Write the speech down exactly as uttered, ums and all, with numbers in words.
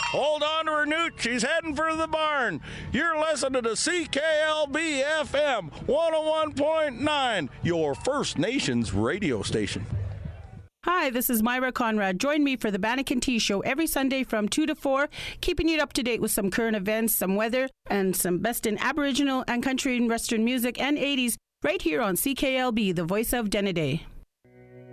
Hold on to her newt. She's heading for the barn. You're listening to C K L B F M one oh one point nine, your First Nations radio station. Hi, this is Myra Conrad. Join me for the Bannock and Tea Show every Sunday from two to four, keeping you up to date with some current events, some weather, and some best in Aboriginal and country and Western music and eighties right here on C K L B, the voice of Denneday.